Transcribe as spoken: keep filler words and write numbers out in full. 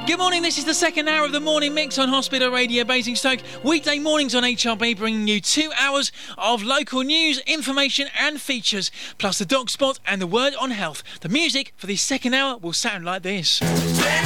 Good morning, this is the second hour of the morning mix on Hospital Radio Basingstoke. Weekday mornings on H R B, bringing you two hours of local news, information and features, plus the dog spot and the word on health. The music for this second hour will sound like this.